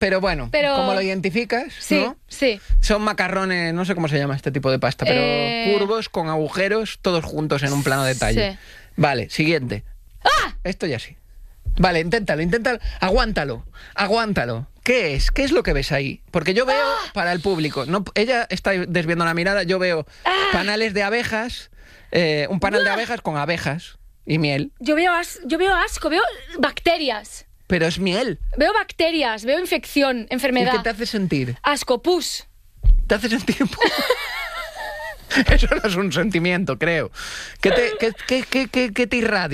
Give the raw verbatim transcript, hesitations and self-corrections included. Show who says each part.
Speaker 1: pero bueno,
Speaker 2: Pero...
Speaker 1: ¿cómo lo identificas?
Speaker 2: Sí,
Speaker 1: ¿no?
Speaker 2: sí.
Speaker 1: Son macarrones, no sé cómo se llama este tipo de pasta, pero
Speaker 2: Eh...
Speaker 1: curvos, con agujeros, todos juntos en un plano detalle.
Speaker 2: Sí.
Speaker 1: Vale, siguiente.
Speaker 2: ¡Ah!
Speaker 1: Esto ya sí. Vale, inténtalo, inténtalo. Aguántalo, aguántalo. ¿Qué es? ¿Qué es lo que ves ahí? Porque yo veo,
Speaker 2: ¡Ah!
Speaker 1: para el público, no, ella está desviando la mirada, yo veo
Speaker 2: ¡Ah!
Speaker 1: panales de abejas, eh, un panal de abejas con abejas y miel.
Speaker 2: Yo veo, as... yo veo asco, veo bacterias.
Speaker 1: Pero es miel.
Speaker 2: Veo bacterias, veo infección,
Speaker 1: ¿Y
Speaker 2: enfermedad.
Speaker 1: qué te hace sentir?
Speaker 2: Asco, pus.
Speaker 1: ¿Te hace sentir? Eso no es un sentimiento, creo. ¿Qué te, qué, qué, qué, qué te irradia?